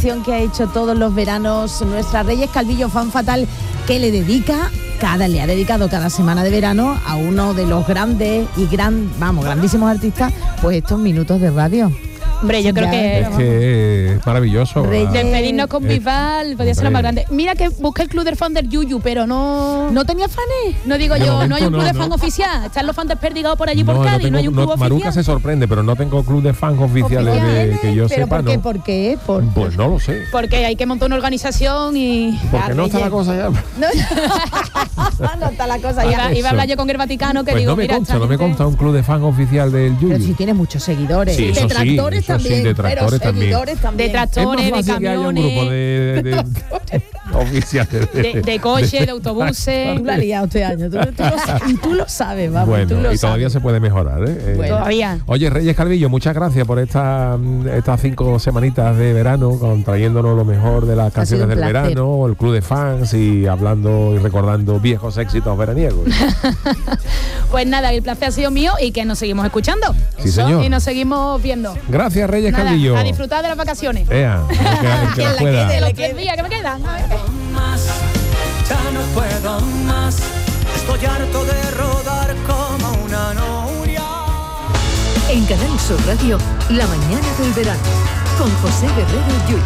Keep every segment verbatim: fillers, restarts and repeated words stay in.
que ha hecho todos los veranos nuestra Reyes Calvillo, fan fatal, que le dedica cada le ha dedicado cada semana de verano a uno de los grandes y gran vamos grandísimos artistas, pues estos minutos de radio. Hombre, yo creo Ya, que... Es que es maravilloso. Reyes. Despedirnos con Bisbal podía ser lo más grande. Mira que busqué el club del fan del Yuyu, pero no... ¿No tenía fanes? No digo De yo, momento no hay un club no, de fan no. oficial. Están los fans desperdigados por allí por No, no Cádiz, tengo- no hay un club no, oficial. Maruca se sorprende, pero no tengo club de fans oficiales de, que yo ¿Pero sepa, por qué? ¿no? ¿Por qué? Por... Pues no lo sé. Porque hay que montar una organización y... Porque no está la cosa ya. No, no está la cosa ya. Iba, iba a hablar yo con el Vaticano que Pues digo, no me mira, consta, esta no me gente- consta un club de fan oficial del Yuyu. Pero si tienes muchos seguidores. Sí, eso sí, detractores eso sí, también. detractores pero también. seguidores también. Detractores, es más de fácil que haya un camiones, grupo de, de, de oficiales de, de coches, de autobuses. Tú la has liado este año. Tú, tú lo, sa- y tú lo sabes, vamos. Bueno, tú lo y todavía sabes. se puede mejorar, ¿eh? Eh, Bueno. Todavía. Oye, Reyes Calvillo, muchas gracias por esta, estas cinco semanitas de verano, con, trayéndonos lo mejor de las Ha sido canciones un del placer. verano, el club de fans y hablando y recordando viejos éxitos veraniegos. Pues nada, el placer ha sido mío y que nos seguimos escuchando. Sí, señor. Y nos seguimos viendo. Gracias, Reyes Nada, Calvillo. a disfrutar de las vacaciones. Ea, el que, el que Que las la pueda. quede, De la los tres días que me quedan. Más, ya no puedo más. Estoy harto de rodar como una noria. En Canal Sur Radio, La mañana del verano, con José Guerrero Yuyu.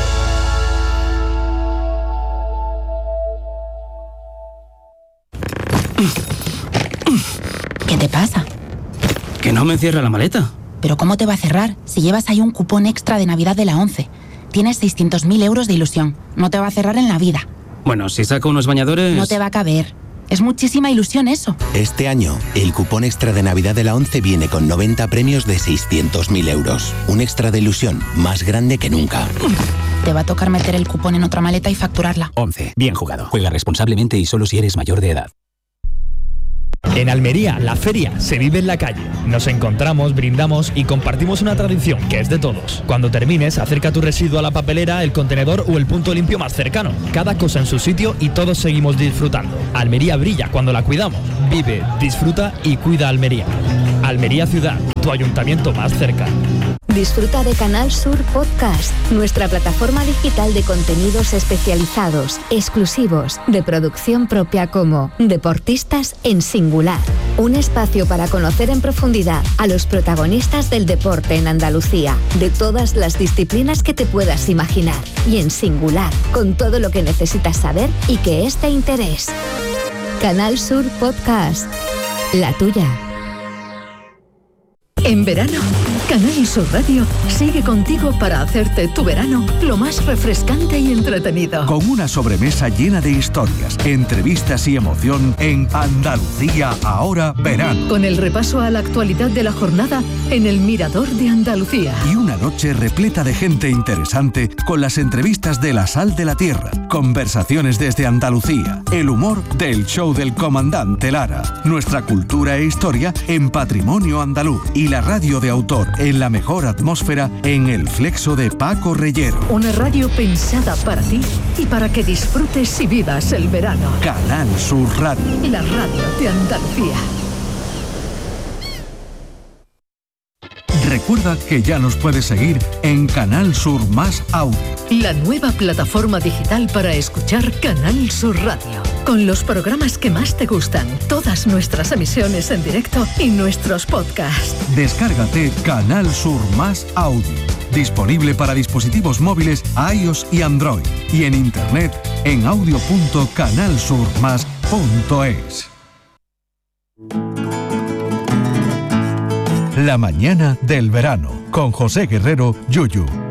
¿Qué te pasa? Que no me cierra la maleta. ¿Pero cómo te va a cerrar si llevas ahí un cupón extra de Navidad de la ONCE? Tienes seiscientos mil euros de ilusión. No te va a cerrar en la vida. Bueno, si saco unos bañadores... No te va a caber. Es muchísima ilusión eso. Este año, el cupón extra de Navidad de la ONCE viene con noventa premios de seiscientos mil euros. Un extra de ilusión más grande que nunca. Te va a tocar meter el cupón en otra maleta y facturarla. once. Bien jugado. Juega responsablemente y solo si eres mayor de edad. En Almería, la feria se vive en la calle. Nos encontramos, brindamos y compartimos una tradición que es de todos. Cuando termines, acerca tu residuo a la papelera, el contenedor o el punto limpio más cercano. Cada cosa en su sitio y todos seguimos disfrutando. Almería brilla cuando la cuidamos. Vive, disfruta y cuida Almería. Almería Ciudad, tu ayuntamiento más cerca. Disfruta de Canal Sur Podcast, nuestra plataforma digital de contenidos especializados, exclusivos, de producción propia como Deportistas en Singular. Un espacio para conocer en profundidad a los protagonistas del deporte en Andalucía, de todas las disciplinas que te puedas imaginar, y en singular, con todo lo que necesitas saber y que es de interés. Canal Sur Podcast, la tuya. En verano, Canal Sur Radio sigue contigo para hacerte tu verano lo más refrescante y entretenido. Con una sobremesa llena de historias, entrevistas y emoción en Andalucía Ahora Verano. Con el repaso a la actualidad de la jornada en el Mirador de Andalucía. Y una noche repleta de gente interesante con las entrevistas de La Sal de la Tierra, conversaciones desde Andalucía, el humor del show del comandante Lara, nuestra cultura e historia en Patrimonio Andaluz y la radio de autor en la mejor atmósfera en el Flexo de Paco Reyero. Una radio pensada para ti y para que disfrutes y vivas el verano. Canal Sur Radio. La radio de Andalucía. Recuerda que ya nos puedes seguir en Canal Sur Más Audio. La nueva plataforma digital para escuchar Canal Sur Radio. Con los programas que más te gustan, todas nuestras emisiones en directo y nuestros podcasts. Descárgate Canal Sur Más Audio. Disponible para dispositivos móviles iOS y Android. Y en internet en audio punto canal sur más punto es. La mañana del verano con José Guerrero Yuyu.